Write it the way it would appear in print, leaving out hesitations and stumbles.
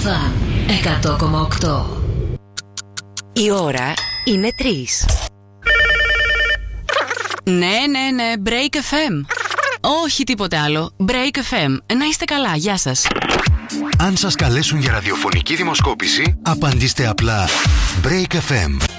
Φαν 100,8. Η ώρα είναι 3. Ναι, Break FM. Όχι τίποτε άλλο. Break FM. Να είστε καλά, γεια σας. Αν σας καλέσουν για ραδιοφωνική δημοσκόπηση, απαντήστε απλά Break FM.